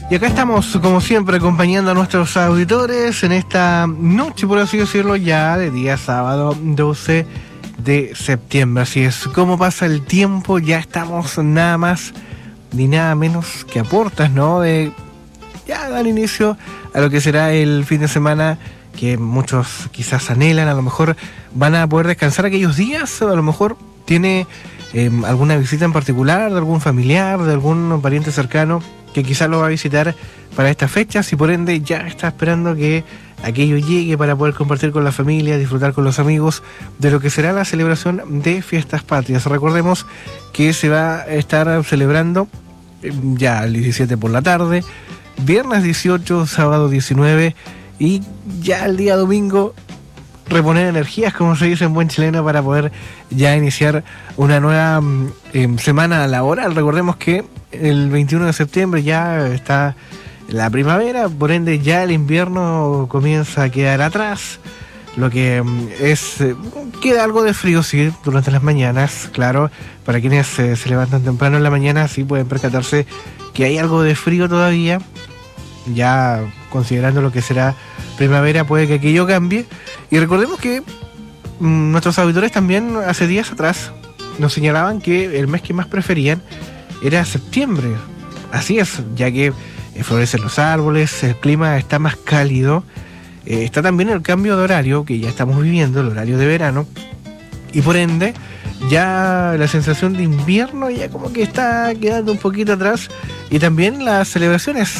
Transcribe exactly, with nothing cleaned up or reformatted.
Y acá estamos, como siempre, acompañando a nuestros auditores en esta noche, por así decirlo, ya de día sábado doce de septiembre. Así es, cómo pasa el tiempo, ya estamos nada más ni nada menos que a puertas, ¿no? De ya dar inicio a lo que será el fin de semana que muchos quizás anhelan. A lo mejor van a poder descansar aquellos días, a lo mejor tiene eh, alguna visita en particular de algún familiar, de algún pariente cercano que quizás lo va a visitar para estas fechas y por ende ya está esperando que aquello llegue para poder compartir con la familia, disfrutar con los amigos de lo que será la celebración de Fiestas Patrias. Recordemos que se va a estar celebrando ya el diecisiete por la tarde, viernes dieciocho, sábado diecinueve y ya el día domingo reponer energías, como se dice en buen chileno, para poder ya iniciar una nueva eh, semana laboral. Recordemos que el veintiuno de septiembre ya está la primavera, por ende ya el invierno comienza a quedar atrás, lo que es eh, queda algo de frío, sí, durante las mañanas, claro, para quienes eh, se levantan temprano en la mañana sí pueden percatarse que hay algo de frío todavía. Ya considerando lo que será primavera puede que aquello cambie. Y recordemos que mmm, nuestros auditores también hace días atrás nos señalaban que el mes que más preferían era septiembre. Así es, ya que eh, florecen los árboles, el clima está más cálido, eh, está también el cambio de horario que ya estamos viviendo, el horario de verano, y por ende ya la sensación de invierno ya como que está quedando un poquito atrás, y también las celebraciones